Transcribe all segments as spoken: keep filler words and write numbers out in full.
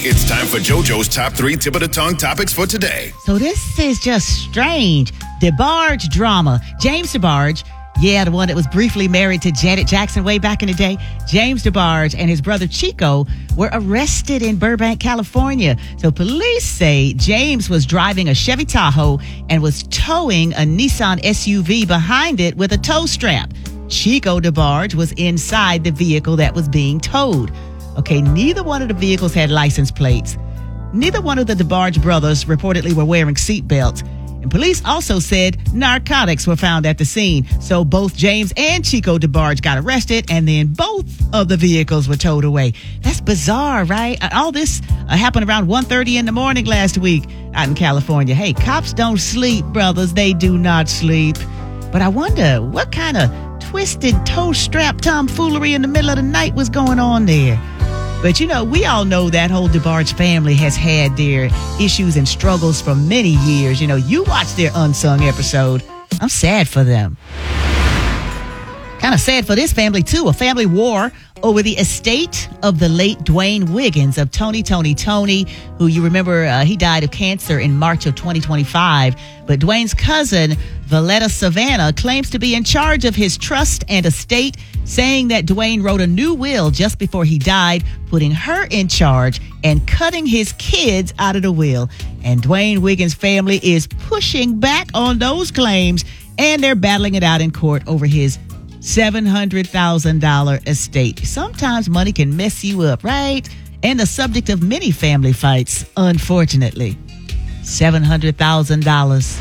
It's time for JoJo's top three tip of the tongue topics for today. So this is just strange. DeBarge drama. James DeBarge, yeah, the one that was briefly married to Janet Jackson way back in the day. James DeBarge and his brother Chico were arrested in Burbank, California. So police say James was driving a Chevy Tahoe and was towing a Nissan S U V behind it with a tow strap. Chico DeBarge was inside the vehicle that was being towed. Okay, neither one of the vehicles had license plates. Neither one of the DeBarge brothers reportedly were wearing seatbelts. And police also said narcotics were found at the scene. So both James and Chico DeBarge got arrested, and then both of the vehicles were towed away. That's bizarre, right? All this uh, happened around one thirty in the morning last week out in California. Hey, cops don't sleep, brothers. They do not sleep. But I wonder what kind of twisted toe strap tomfoolery in the middle of the night was going on there. But, you know, we all know that whole DeBarge family has had their issues and struggles for many years. You know, you watch their unsung episode. I'm sad for them. Kind of sad for this family, too. A family war over the estate of the late Dwayne Wiggins of Tony, Tony, Tony, who you remember uh, he died of cancer in March of twenty twenty-five. But Dwayne's cousin, Valletta Savannah, claims to be in charge of his trust and estate, saying that Dwayne wrote a new will just before he died, putting her in charge and cutting his kids out of the will. And Dwayne Wiggins' family is pushing back on those claims, and they're battling it out in court over his seven hundred thousand dollars estate. Sometimes money can mess you up, right? And the subject of many family fights, unfortunately. seven hundred thousand dollars.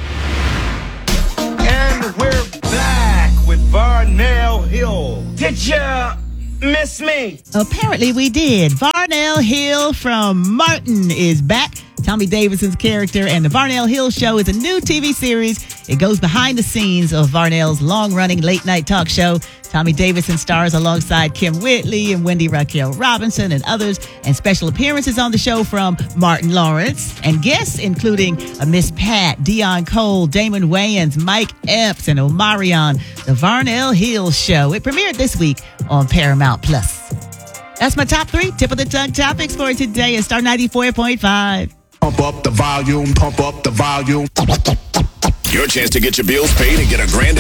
And we're back with Varnell Hill. Did ya miss me? Apparently we did. Varnell Hill from Martin is back. Tommy Davidson's character, and the Varnell Hill Show is a new T V series. It goes behind the scenes of Varnell's long-running late-night talk show. Tommy Davidson stars alongside Kim Whitley and Wendy Raquel Robinson and others, and special appearances on the show from Martin Lawrence, and guests including uh, Miss Pat, Dion Cole, Damon Wayans, Mike Epps, and Omarion. The Varnell Hill Show. It premiered this week on Paramount Plus. That's my top three tip of the tongue topics for today at Star ninety-four point five. Pump up the volume, pump up the volume. Your chance to get your bills paid and get a grand